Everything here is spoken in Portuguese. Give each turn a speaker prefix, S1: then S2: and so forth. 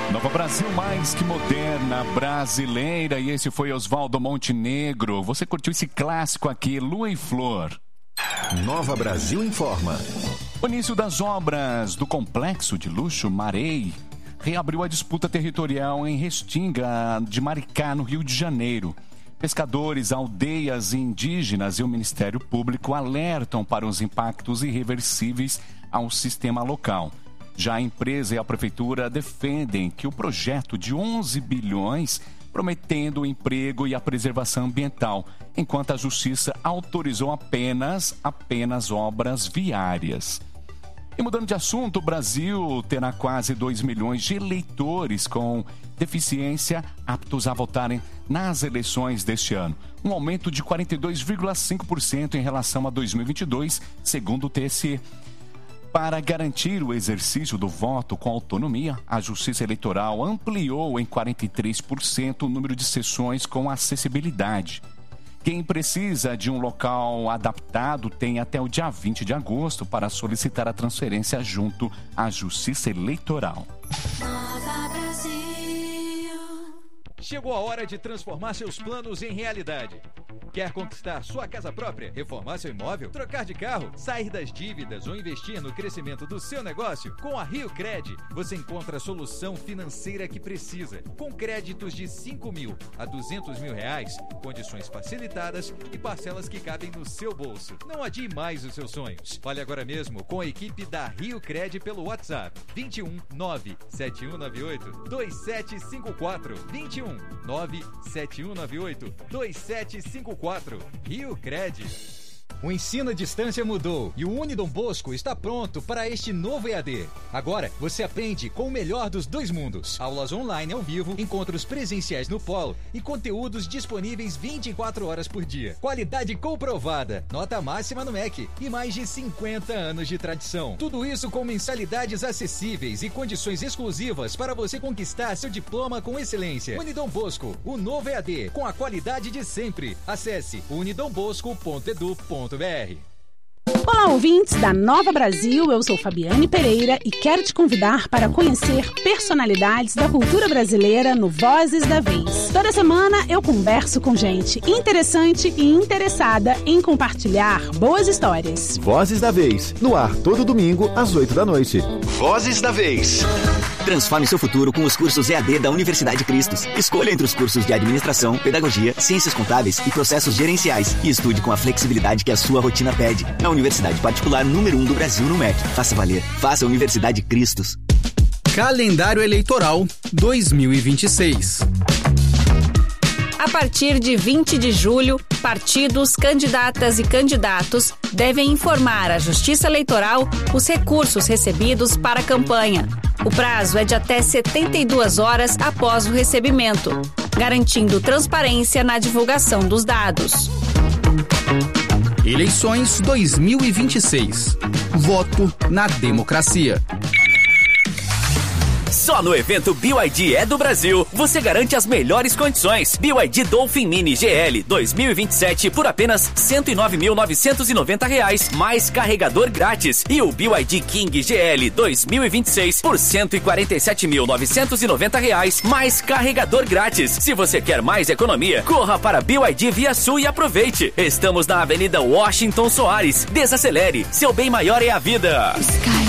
S1: Nova Brasil mais que moderna, brasileira. E esse foi Oswaldo Montenegro. Você curtiu esse clássico aqui, Lua e Flor.
S2: Nova Brasil informa.
S1: O início das obras do complexo de luxo Marei reabriu a disputa territorial em Restinga de Maricá, no Rio de Janeiro. Pescadores, aldeias indígenas e o Ministério Público alertam para os impactos irreversíveis ao sistema local. Já a empresa e a prefeitura defendem que o projeto de 11 bilhões, prometendo o emprego e a preservação ambiental, enquanto a Justiça autorizou apenas obras viárias. E mudando de assunto, o Brasil terá quase 2 milhões de eleitores com deficiência aptos a votarem nas eleições deste ano. Um aumento de 42,5% em relação a 2022, segundo o TSE. Para garantir o exercício do voto com autonomia, a Justiça Eleitoral ampliou em 43% o número de sessões com acessibilidade. Quem precisa de um local adaptado tem até o dia 20 de agosto para solicitar a transferência junto à Justiça Eleitoral.
S3: Chegou a hora de transformar seus planos em realidade. Quer conquistar sua casa própria, reformar seu imóvel, trocar de carro, sair das dívidas ou investir no crescimento do seu negócio? Com a RioCred, você encontra a solução financeira que precisa. Com créditos de 5 mil a 200 mil reais, condições facilitadas e parcelas que cabem no seu bolso. Não adie mais os seus sonhos. Fale agora mesmo com a equipe da RioCred pelo WhatsApp 21 97198 2754 21 97198 2754. RioCred. O ensino à distância mudou e o Unidom Bosco está pronto para este novo EAD. Agora você aprende com o melhor dos dois mundos. Aulas online ao vivo, encontros presenciais no polo e conteúdos disponíveis 24 horas por dia. Qualidade comprovada, nota máxima no MEC e mais de 50 anos de tradição. Tudo isso com mensalidades acessíveis e condições exclusivas para você conquistar seu diploma com excelência. Unidom Bosco, o novo EAD, com a qualidade de sempre. Acesse unidombosco.edu.br.
S4: Olá, ouvintes da Nova Brasil, eu sou Fabiane Pereira e quero te convidar para conhecer personalidades da cultura brasileira no Vozes da Vez. Toda semana eu converso com gente interessante e interessada em compartilhar boas histórias.
S2: Vozes da Vez, no ar todo domingo às 8 da noite.
S5: Vozes da Vez. Transforme seu futuro com os cursos EAD da Universidade Cristos. Escolha entre os cursos de Administração, Pedagogia, Ciências Contábeis e Processos Gerenciais e estude com a flexibilidade que a sua rotina pede. Na Universidade Particular número 1 do Brasil no MEC. Faça valer. Faça a Universidade Cristos.
S6: Calendário Eleitoral 2026.
S7: A partir de 20 de julho, partidos, candidatas e candidatos devem informar à Justiça Eleitoral os recursos recebidos para a campanha. O prazo é de até 72 horas após o recebimento, garantindo transparência na divulgação dos dados.
S6: Eleições 2026. Voto na democracia.
S8: Só no evento BYD é do Brasil, você garante as melhores condições. BYD Dolphin Mini GL 2027 por apenas R$ 109.990, mais carregador grátis. E o BYD King GL 2026 por R$ 147.990, mais carregador grátis. Se você quer mais economia, corra para BYD Via Sul e aproveite. Estamos na Avenida Washington Soares. Desacelere, seu bem maior é a vida.